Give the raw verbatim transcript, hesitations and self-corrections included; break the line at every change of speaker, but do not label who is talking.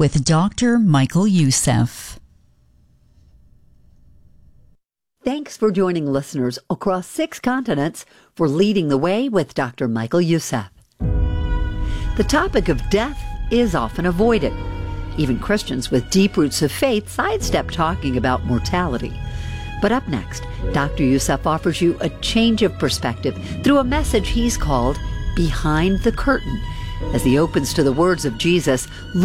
with Doctor Michael Youssef.
Thanks for joining listeners across six continents for Leading the Way with Doctor Michael Youssef. The topic of death is often avoided. Even Christians with deep roots of faith sidestep talking about mortality. But up next, Doctor Youssef offers you a change of perspective through a message he's called Behind the Curtain, as he opens to the words of Jesus.